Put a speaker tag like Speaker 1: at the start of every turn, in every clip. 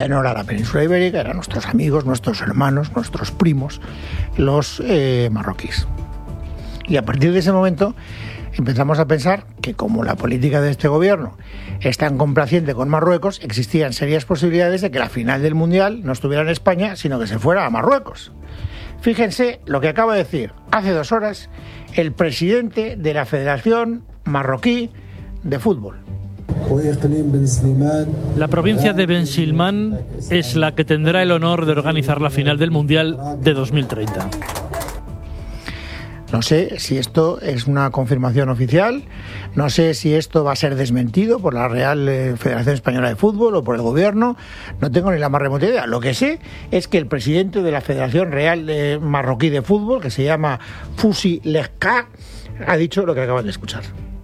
Speaker 1: ya no era la península ibérica, eran nuestros amigos, nuestros hermanos, nuestros primos, los marroquíes. Y a partir de ese momento empezamos a pensar que como la política de este gobierno es tan complaciente con Marruecos, existían serias posibilidades de que la final del Mundial no estuviera en España, sino que se fuera a Marruecos. Fíjense lo que acaba de decir hace 2 horas el presidente de la Federación Marroquí de Fútbol.
Speaker 2: La provincia de Ben Silmán es la que tendrá el honor de organizar la final del Mundial de 2030.
Speaker 1: No sé si esto es una confirmación oficial, no sé si esto va a ser desmentido por la Real Federación Española de Fútbol o por el Gobierno, no tengo ni la más remota idea. Lo que sé es que el presidente de la Federación Real Marroquí de Fútbol, que se llama Fouzi Leka, ha dicho lo que acaban de escuchar.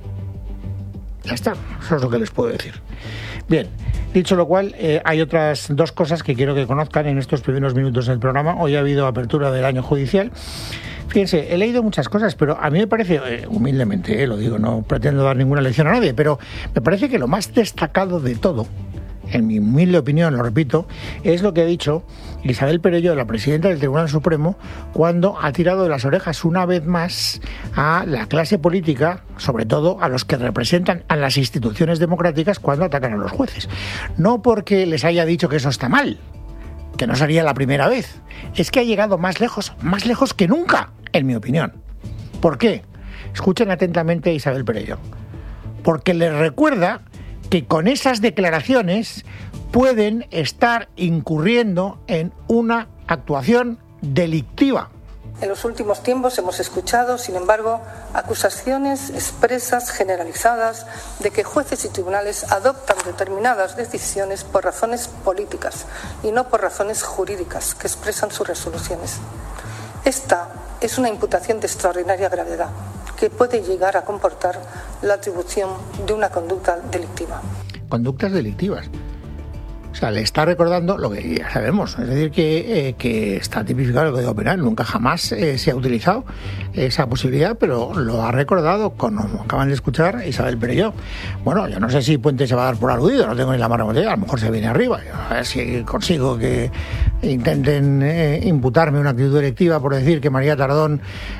Speaker 1: Ya está, eso es lo que les puedo decir. Bien, dicho lo cual, hay otras 2 cosas que quiero que conozcan en estos primeros minutos del programa. Hoy ha habido apertura del año judicial. Fíjense, he leído muchas cosas, pero a mí me parece, humildemente, lo digo, no pretendo dar ninguna lección a nadie, pero me parece que lo más destacado de todo, en mi humilde opinión, lo repito, es lo que ha dicho Isabel Perelló, la presidenta del Tribunal Supremo, cuando ha tirado de las orejas una vez más a la clase política, sobre todo a los que representan a las instituciones democráticas, cuando atacan a los jueces. No porque les haya dicho que eso está mal, que no sería la primera vez, es que ha llegado más lejos que nunca, en mi opinión. ¿Por qué? Escuchen atentamente a Isabel Perelló. Porque les recuerda que con esas declaraciones pueden estar incurriendo en una actuación delictiva.
Speaker 3: En los últimos tiempos hemos escuchado, sin embargo, acusaciones expresas, generalizadas, de que jueces y tribunales adoptan determinadas decisiones por razones políticas y no por razones jurídicas que expresan sus resoluciones. Esta es una imputación de extraordinaria gravedad que puede llegar a comportar la atribución de una conducta delictiva.
Speaker 1: Conductas delictivas. O sea, le está recordando lo que ya sabemos, es decir, que está tipificado el Código Penal, nunca jamás se ha utilizado esa posibilidad, pero lo ha recordado, como acaban de escuchar, Isabel Perelló. Bueno, yo no sé si Puente se va a dar por aludido, no tengo ni la más remota idea, a lo mejor se viene arriba, a ver si consigo que intenten imputarme una actitud delictiva por decir que María Tardón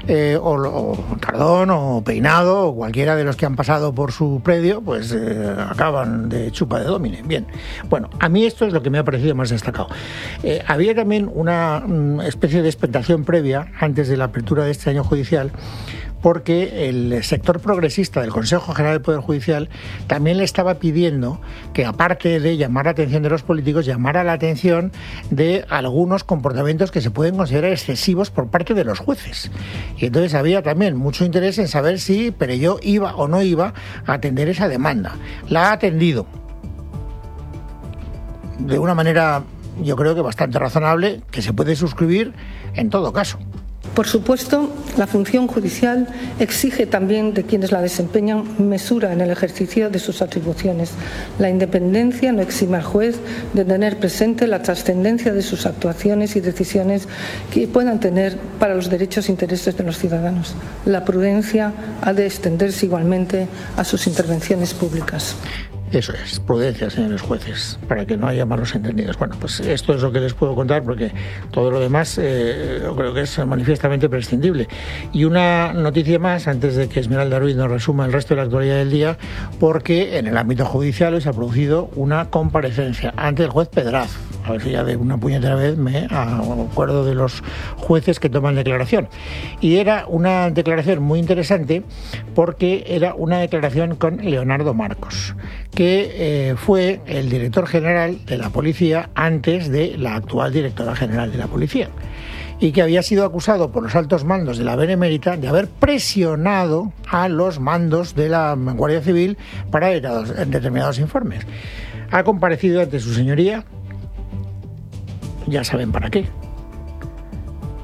Speaker 1: o Peinado o cualquiera de los que han pasado por su predio, pues acaban de chupa de domine. Bien, bueno, a mí esto es lo que me ha parecido más destacado. Había también una especie de expectación previa antes de la apertura de este año judicial, porque el sector progresista del Consejo General del Poder Judicial también le estaba pidiendo que, aparte de llamar la atención de los políticos, llamara la atención de algunos comportamientos que se pueden considerar excesivos por parte de los jueces. Y entonces había también mucho interés en saber si Perelló iba o no iba a atender esa demanda. La ha atendido de una manera, yo creo que bastante razonable, que se puede suscribir en todo caso.
Speaker 3: Por supuesto, la función judicial exige también de quienes la desempeñan mesura en el ejercicio de sus atribuciones. La independencia no exime al juez de tener presente la trascendencia de sus actuaciones y decisiones que puedan tener para los derechos e intereses de los ciudadanos. La prudencia ha de extenderse igualmente a sus intervenciones públicas.
Speaker 1: Eso es, prudencia, señores jueces, para que no haya malos entendidos. Bueno, pues esto es lo que les puedo contar, porque todo lo demás yo creo que es manifiestamente prescindible. Y una noticia más, antes de que Esmeralda Ruiz nos resuma el resto de la actualidad del día, porque en el ámbito judicial se ha producido una comparecencia ante el juez Pedraz. A ver si ya de una puñetera vez me acuerdo de los jueces que toman declaración. Y era una declaración muy interesante, porque era una declaración con Leonardo Marcos, que fue el director general de la policía antes de la actual directora general de la policía, y que había sido acusado por los altos mandos de la Benemérita de haber presionado a los mandos de la Guardia Civil para determinados informes. Ha comparecido ante su señoría, ya saben para qué,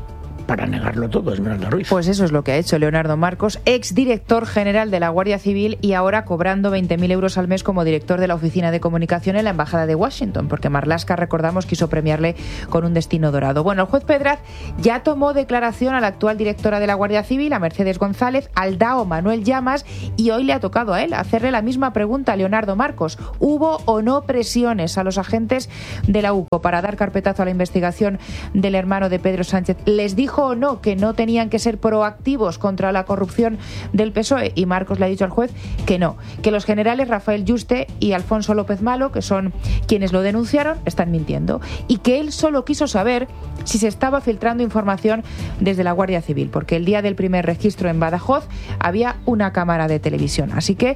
Speaker 1: para negarlo todo, Esmeralda Ruiz.
Speaker 4: Pues eso es lo que ha hecho Leonardo Marcos, exdirector general de la Guardia Civil y ahora cobrando 20.000 euros al mes como director de la Oficina de Comunicación en la Embajada de Washington, porque Marlaska, recordamos, quiso premiarle con un destino dorado. Bueno, el juez Pedraz ya tomó declaración a la actual directora de la Guardia Civil, a Mercedes González, al DAO Manuel Llamas, y hoy le ha tocado a él hacerle la misma pregunta a Leonardo Marcos. ¿Hubo o no presiones a los agentes de la UCO para dar carpetazo a la investigación del hermano de Pedro Sánchez? ¿Les dijo o no que no tenían que ser proactivos contra la corrupción del PSOE? Y Marcos le ha dicho al juez que no, que los generales Rafael Yuste y Alfonso López Malo, que son quienes lo denunciaron, están mintiendo, y que él solo quiso saber si se estaba filtrando información desde la Guardia Civil, porque el día del primer registro en Badajoz había una cámara de televisión. Así que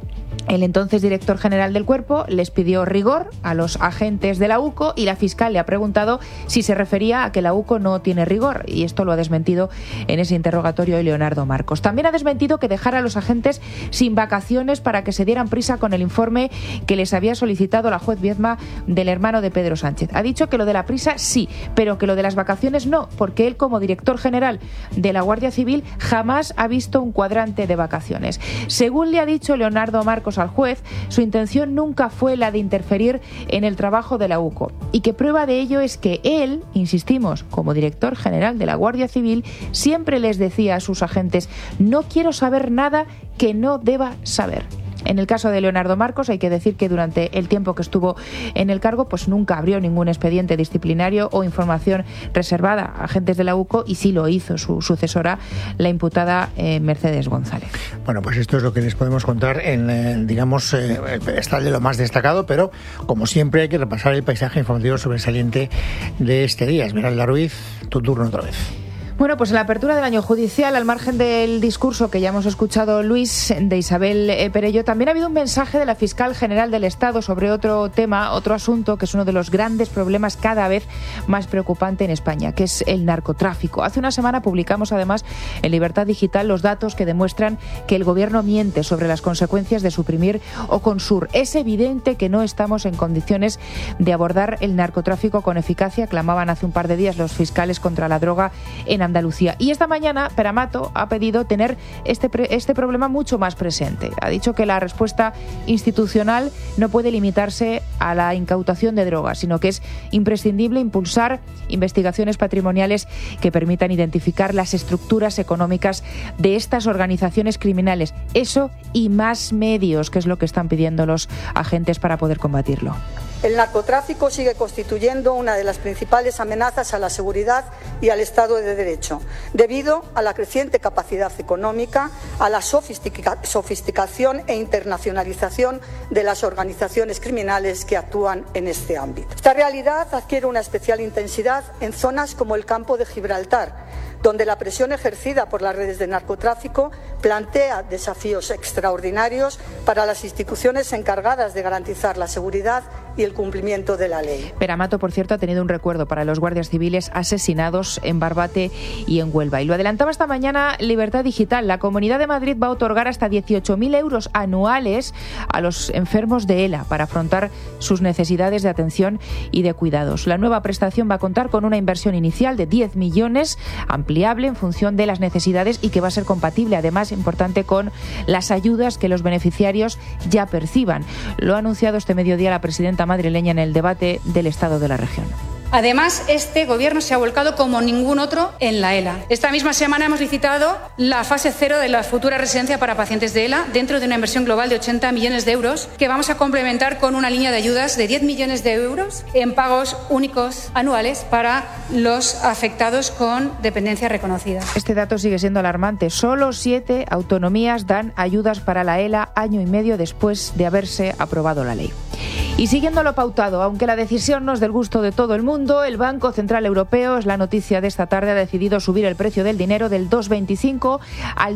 Speaker 4: el entonces director general del Cuerpo les pidió rigor a los agentes de la UCO y la fiscal le ha preguntado si se refería a que la UCO no tiene rigor, y esto lo ha desmentido en ese interrogatorio hoy Leonardo Marcos. También ha desmentido que dejara a los agentes sin vacaciones para que se dieran prisa con el informe que les había solicitado la juez Viedma del hermano de Pedro Sánchez. Ha dicho que lo de la prisa sí, pero que lo de las vacaciones no, porque él, como director general de la Guardia Civil, jamás ha visto un cuadrante de vacaciones. Según le ha dicho Leonardo Marcos al juez, su intención nunca fue la de interferir en el trabajo de la UCO, y que prueba de ello es que él, insistimos, como director general de la Guardia Civil, siempre les decía a sus agentes: no quiero saber nada que no deba saber. En el caso de Leonardo Marcos hay que decir que durante el tiempo que estuvo en el cargo pues nunca abrió ningún expediente disciplinario o información reservada a agentes de la UCO, y sí lo hizo su sucesora, la imputada Mercedes González.
Speaker 1: Bueno, pues esto es lo que les podemos contar en, digamos, está de lo más destacado, pero como siempre hay que repasar el paisaje informativo sobresaliente de este día. Esmeralda Ruiz, tu turno otra vez.
Speaker 4: Bueno, pues en la apertura del año judicial, al margen del discurso que ya hemos escuchado, Luis, de Isabel Perello, también ha habido un mensaje de la fiscal general del Estado sobre otro tema, otro asunto que es uno de los grandes problemas cada vez más preocupante en España, que es el narcotráfico. Hace una semana publicamos además en Libertad Digital los datos que demuestran que el gobierno miente sobre las consecuencias de suprimir Oconsur. Es evidente que no estamos en condiciones de abordar el narcotráfico con eficacia, clamaban hace un par de días los fiscales contra la droga en Andalucía. Y esta mañana Peramato ha pedido tener este problema mucho más presente. Ha dicho que la respuesta institucional no puede limitarse a la incautación de drogas, sino que es imprescindible impulsar investigaciones patrimoniales que permitan identificar las estructuras económicas de estas organizaciones criminales. Eso y más medios, que es lo que están pidiendo los agentes para poder combatirlo.
Speaker 3: El narcotráfico sigue constituyendo una de las principales amenazas a la seguridad y al Estado de Derecho, debido a la creciente capacidad económica, a la sofisticación e internacionalización de las organizaciones criminales que actúan en este ámbito. Esta realidad adquiere una especial intensidad en zonas como el campo de Gibraltar, donde la presión ejercida por las redes de narcotráfico plantea desafíos extraordinarios para las instituciones encargadas de garantizar la seguridad y el cumplimiento de la ley.
Speaker 4: Peramato, por cierto, ha tenido un recuerdo para los guardias civiles asesinados en Barbate y en Huelva. Y lo adelantaba esta mañana Libertad Digital. La Comunidad de Madrid va a otorgar hasta 18.000 euros anuales a los enfermos de ELA para afrontar sus necesidades de atención y de cuidados. La nueva prestación va a contar con una inversión inicial de 10 millones, ampliable en función de las necesidades, y que va a ser compatible, además, importante, con las ayudas que los beneficiarios ya perciban. Lo ha anunciado este mediodía la presidenta madrileña en el debate del Estado de la región.
Speaker 5: Además, este Gobierno se ha volcado como ningún otro en la ELA. Esta misma semana hemos licitado la fase 0 de la futura residencia para pacientes de ELA, dentro de una inversión global de 80 millones de euros, que vamos a complementar con una línea de ayudas de 10 millones de euros en pagos únicos anuales para los afectados con dependencia reconocida.
Speaker 4: Este dato sigue siendo alarmante. Solo 7 autonomías dan ayudas para la ELA año y medio después de haberse aprobado la ley. Y siguiendo lo pautado, aunque la decisión no es del gusto de todo el mundo, el Banco Central Europeo, es la noticia de esta tarde, ha decidido subir el precio del dinero del 2,25 al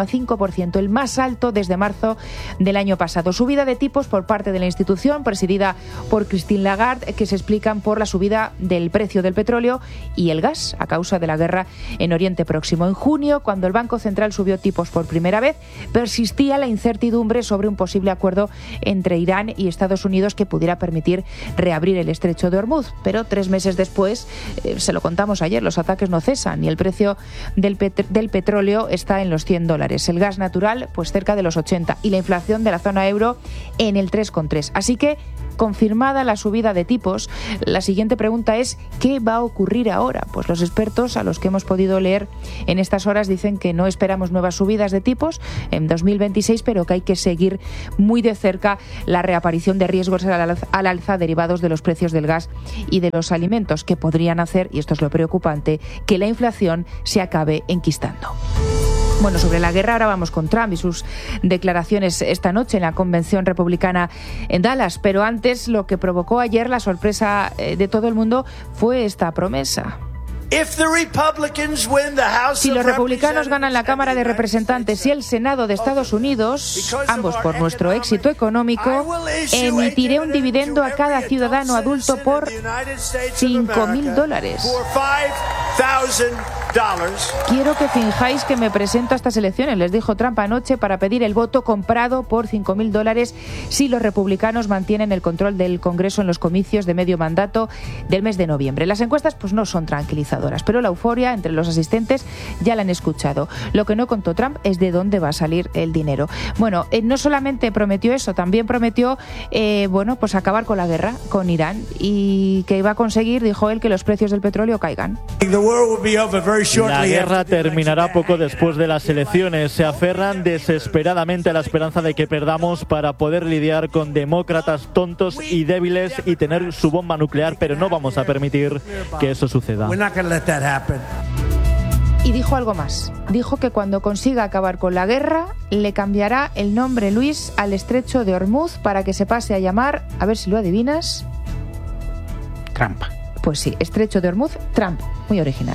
Speaker 4: 2,5%, el más alto desde marzo del año pasado. Subida de tipos por parte de la institución, presidida por Christine Lagarde, que se explican por la subida del precio del petróleo y el gas a causa de la guerra en Oriente Próximo. En junio, cuando el Banco Central subió tipos por primera vez, persistía la incertidumbre sobre un posible acuerdo entre Irán y Estados Unidos, que que pudiera permitir reabrir el estrecho de Ormuz. Pero 3 meses después, se lo contamos ayer, los ataques no cesan y el precio del petróleo está en los $100. El gas natural, pues cerca de los 80, y la inflación de la zona euro en el 3,3. Así que, confirmada la subida de tipos, la siguiente pregunta es ¿qué va a ocurrir ahora? Pues los expertos a los que hemos podido leer en estas horas dicen que no esperamos nuevas subidas de tipos en 2026, pero que hay que seguir muy de cerca la reaparición de riesgos al alza derivados de los precios del gas y de los alimentos, que podrían hacer, y esto es lo preocupante, que la inflación se acabe enquistando. Bueno, sobre la guerra ahora vamos con Trump y sus declaraciones esta noche en la convención republicana en Dallas. Pero antes, lo que provocó ayer la sorpresa de todo el mundo fue esta promesa. Si los republicanos ganan la Cámara de Representantes y el Senado de Estados Unidos, ambos por nuestro éxito económico, emitiré un dividendo a cada ciudadano adulto por $5.000. Quiero que finjáis que me presento a estas elecciones, les dijo Trump anoche, para pedir el voto comprado por $5.000 si los republicanos mantienen el control del Congreso en los comicios de medio mandato del mes de noviembre. Las encuestas pues no son tranquilizadoras, pero la euforia entre los asistentes ya la han escuchado. Lo que no contó Trump es de dónde va a salir el dinero. Bueno, no solamente prometió eso, también prometió pues acabar con la guerra con Irán, y que iba a conseguir, dijo él, que los precios del petróleo caigan.
Speaker 2: La guerra terminará poco después de las elecciones. Se aferran desesperadamente a la esperanza de que perdamos para poder lidiar con demócratas tontos y débiles y tener su bomba nuclear, pero no vamos a permitir que eso suceda.
Speaker 4: Y dijo algo más. Dijo que cuando consiga acabar con la guerra, le cambiará el nombre Luis al estrecho de Ormuz para que se pase a llamar, a ver si lo adivinas,
Speaker 1: Trump.
Speaker 4: Pues sí, estrecho de Ormuz, Trump. Muy original.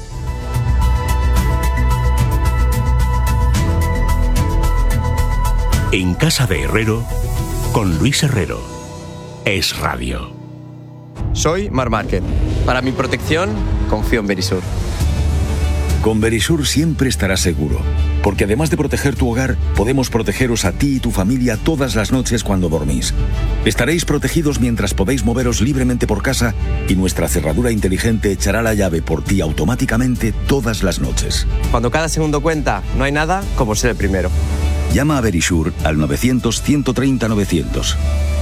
Speaker 6: En casa de Herrero, con Luis Herrero. Es Radio.
Speaker 7: Soy Mar Márquez. Para mi protección, confío en Verisur.
Speaker 8: Con Verisur siempre estarás seguro, porque además de proteger tu hogar, podemos protegeros a ti y tu familia todas las noches cuando dormís. Estaréis protegidos mientras podéis moveros libremente por casa y nuestra cerradura inteligente echará la llave por ti automáticamente todas las noches.
Speaker 7: Cuando cada segundo cuenta, no hay nada como ser el primero.
Speaker 8: Llama a Verisur al 900-130-900.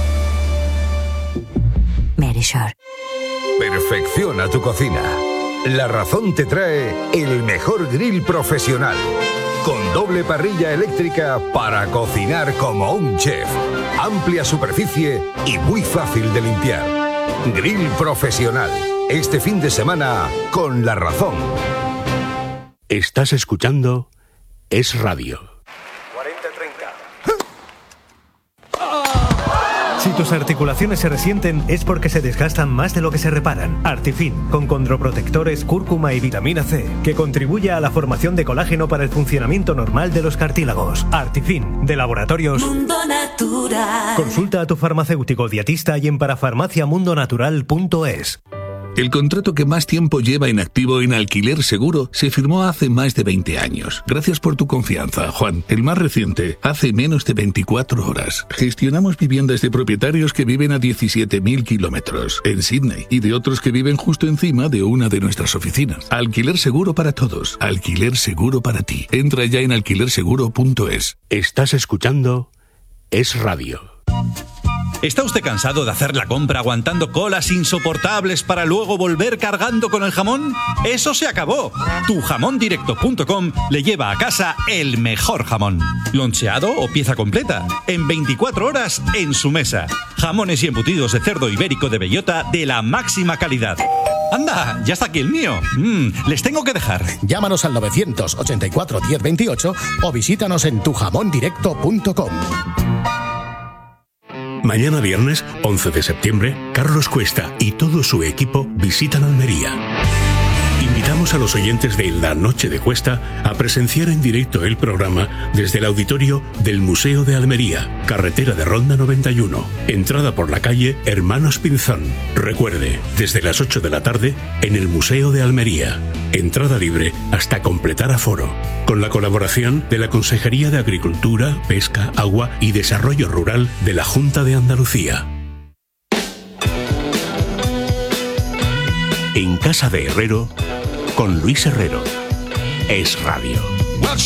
Speaker 9: Verisur.
Speaker 10: Perfecciona tu cocina. La Razón te trae el mejor grill profesional, con doble parrilla eléctrica para cocinar como un chef. Amplia superficie y muy fácil de limpiar. Grill profesional. Este fin de semana con La Razón.
Speaker 6: Estás escuchando Es Radio.
Speaker 11: Si tus articulaciones se resienten es porque se desgastan más de lo que se reparan. Artifin, con condroprotectores, cúrcuma y vitamina C, que contribuye a la formación de colágeno para el funcionamiento normal de los cartílagos. Artifin, de Laboratorios Mundo Natural. Consulta a tu farmacéutico dietista y en parafarmaciamundonatural.es.
Speaker 12: El contrato que más tiempo lleva en activo en Alquiler Seguro se firmó hace más de 20 años. Gracias por tu confianza, Juan. El más reciente, hace menos de 24 horas. Gestionamos viviendas de propietarios que viven a 17.000 kilómetros en Sydney y de otros que viven justo encima de una de nuestras oficinas. Alquiler Seguro para todos. Alquiler Seguro para ti. Entra ya en alquilerseguro.es.
Speaker 6: Estás escuchando Es Radio.
Speaker 13: ¿Está usted cansado de hacer la compra aguantando colas insoportables para luego volver cargando con el jamón? ¡Eso se acabó! Tujamondirecto.com le lleva a casa el mejor jamón. Loncheado o pieza completa. En 24 horas en su mesa. Jamones y embutidos de cerdo ibérico de bellota de la máxima calidad. ¡Anda! ¡Ya está aquí el mío! Les tengo que dejar.
Speaker 14: Llámanos al 984 1028 o visítanos en tujamondirecto.com.
Speaker 6: Mañana viernes, 11 de septiembre, Carlos Cuesta y todo su equipo visitan Almería. Invitamos a los oyentes de La Noche de Cuesta a presenciar en directo el programa desde el auditorio del Museo de Almería, carretera de Ronda 91, entrada por la calle Hermanos Pinzón. Recuerde, desde las 8 de la tarde en el Museo de Almería. Entrada libre hasta completar aforo. Con la colaboración de la Consejería de Agricultura, Pesca, Agua y Desarrollo Rural de la Junta de Andalucía. En Casa de Herrero, con Luis Herrero. Es Radio.